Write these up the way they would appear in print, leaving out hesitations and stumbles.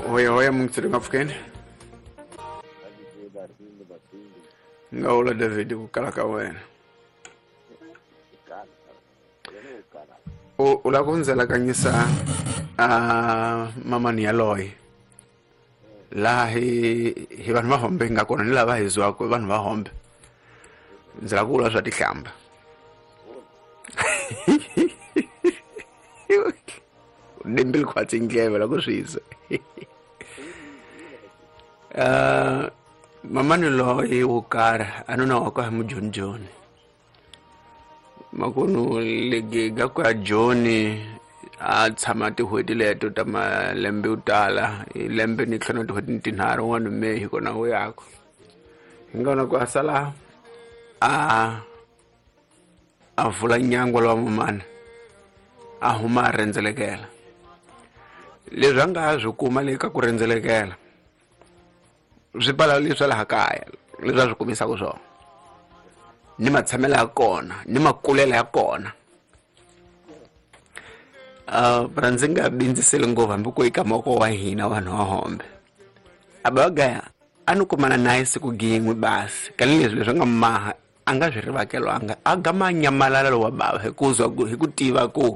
Hoya mong tsiri mafken. Ngaula David kukalaka wena. Ula kunzela kanyisa mama ni aloy. La hi vanhu va hombe ngakona ni lava hi zwiwaka vanhu va hombe. Nzela ku vula swa tihlamba. Dimbil khwatsi ndleve la ku swisa. Mama ni loyi wo karhi a nuna wa ka mujonjoni. Makunu legiga kwa Joni a tshama tihweti leto ta malembe utala lembe ni tlhona tihweti tinharhu n'wana May hi kona wo yako ngana ku asala a vula nyango lwa mumana a huma a rendzelekela leswi a nga swi kuma le ka ku rendzelekela swipala leswi laha kaya leswi a swi kumisaka swona ni matshamela ya kona ni makulela ya kona ndzi nga bindziseli ngopfu hambi ku eka moko wa hina vanhu va hombe abagaya a ni kumana naye siku gin'we basi kani leswi nga maha a nga swi rivakelwanga a gama nyamalala wa bava hi ku tiva ku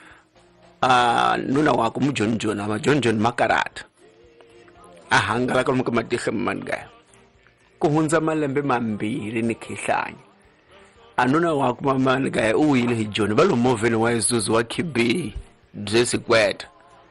nuna wako mujonjoni majonjoni makarata a hangala ka muka matihlo mangaya ku hundza malembe mambiri ni khihlanya anuna wako mamani gaya u yile hi Joni va lo moveni wa Isuzu wa Kibi Jesse Kweta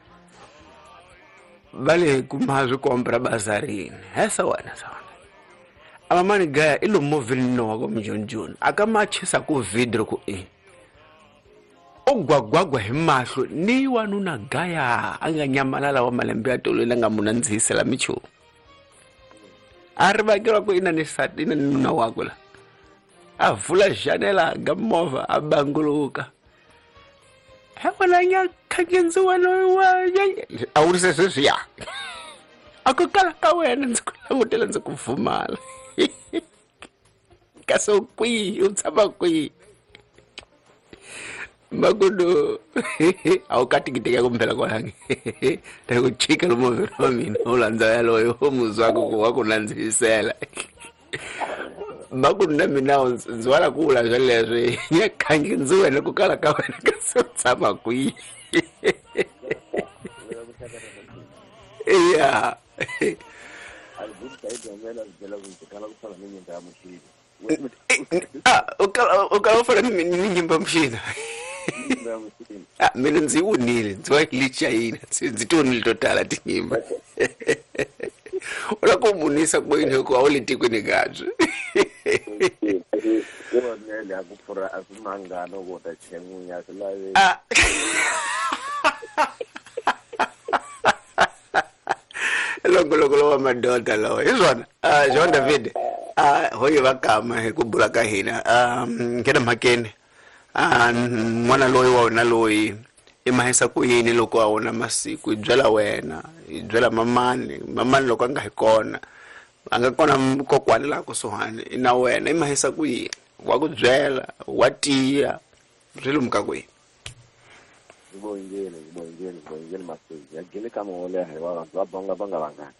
vale kuma zwi kompra bazarini hesa wana sawana amamani gaya ilo moveni no wako mjonjoni aka machisa ku video ku ogwagwagwa hi mahlo ni wanuna gaya anga nyamalala wa malembe ya tolo lenga munandzisela michu arivakela ku ina ni sati ina nuna wako la a vula janela gamova a banguluka wala nya khagenziwa no wa a wu se sweswiya a ku kala ka wena ndzi ku langutela ndzi ku pfumala kasi kwi u tshama kwi makudu a wu katikiteka kumpela kwalangi ta ku chika lo moveni wa mina u landza yaloyo muzwako ku wa ku nandzisela makuna mina ndzi wala ku vula sweleswi nyakhangi ndzi wena ku kala ka wena ka se tshama kwihi iya u kala u fana ni nyimba mushina mina ndzi wunile ndzi wa glitch ya hina ndzi tonile totala tinyimba ula ku munisa ku yini ku awuli tikweni gazi nele akufura asimangano kodwa chengunya silawe loko wa madoda lawa izona John David hoye vakama hi ku bula ka hina ngena mhakeni n'wana loyi wa wena loyi i mahisa ku yini loko a wona masiku i byela wena i byela mamani loko a nga hi kona a nga kona kokwani la kusuhani na wena i mahisa ku yini wa ku byela wa tiya rilumuka kwihi ngibongele masiku yagile kama ole ha wa vanhu va bonga vangani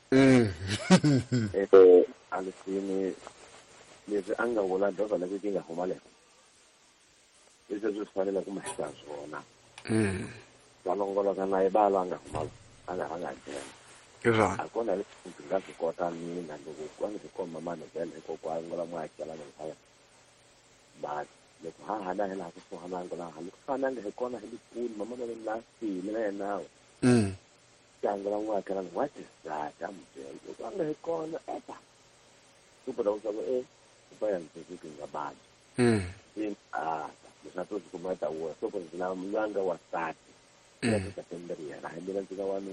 alisini leswi a nga vula dova loko ki nga huma leho leswi swi fanele ku mahisa swona valongoloka na ibala nga huma anga jena akona leswi nga swi kota mina loko kwani ku koma mama vele ko kwa ngola mwakela na khaya ba loko hana hela ku so hana ngola halu fana nge kona heli pool mama no last mina yena jangala mwakela what is that amjelo kwanga he kona epa kuba usaba bayan ku ngabani nato kumata wa so kwa mlanga wa start ya September ya na hembela